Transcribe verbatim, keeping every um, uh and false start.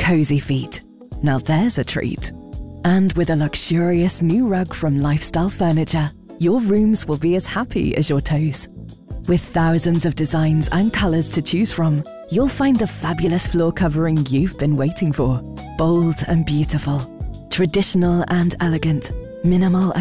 cozy feet. Now there's a treat. And with a luxurious new rug from Lifestyle Furniture, your rooms will be as happy as your toes. With thousands of designs and colours to choose from, you'll find the fabulous floor covering you've been waiting for. Bold and beautiful, traditional and elegant, minimal